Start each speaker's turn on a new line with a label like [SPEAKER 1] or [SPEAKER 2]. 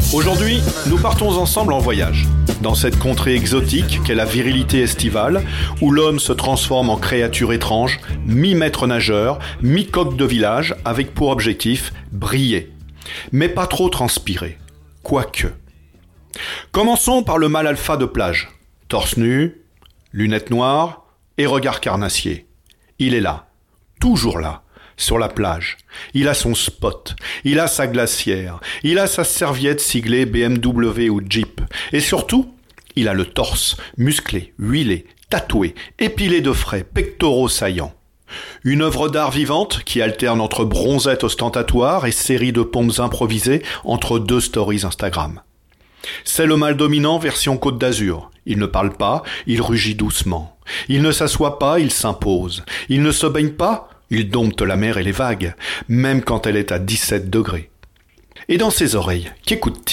[SPEAKER 1] Aujourd'hui, nous partons ensemble en voyage. Dans cette contrée exotique qu'est la virilité estivale, où l'homme se transforme en créature étrange, mi-maître nageur, mi-coq de village, avec pour objectif briller. Mais pas trop transpirer. Quoique. Commençons par le mâle alpha de plage. Torse nu, lunettes noires et regard carnassier. Il est là, toujours là, sur la plage. Il a son spot, il a sa glacière, il a sa serviette siglée BMW ou Jeep. Et surtout, il a le torse, musclé, huilé, tatoué, épilé de frais, pectoraux saillants. Une œuvre d'art vivante qui alterne entre bronzette ostentatoire et série de pompes improvisées entre deux stories Instagram. C'est le mâle dominant version Côte d'Azur. Il ne parle pas, il rugit doucement. Il ne s'assoit pas, il s'impose. Il ne se baigne pas, il dompte la mer et les vagues, même quand elle est à 17 degrés. Et dans ses oreilles, qu'écoute-t-il ?